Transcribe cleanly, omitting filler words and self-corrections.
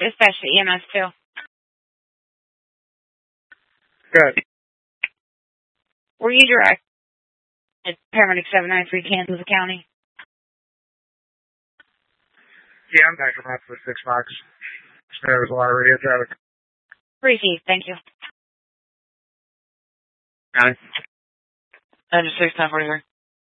Dispatch to EMS 2. Good. Were you direct? It's Paramedic 793, Kansas County. Yeah, I'm back from that for 6 bucks. There's a lot of radio traffic. Received, thank you. County. 96, 1043.